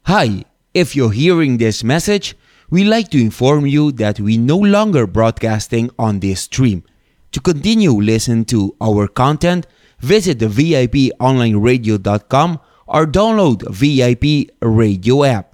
Hi, if you're hearing this message, we'd like to inform you that we no longer broadcasting on this stream. To continue listen to our content, visit the VIPonlineradio.com or download VIP Radio app.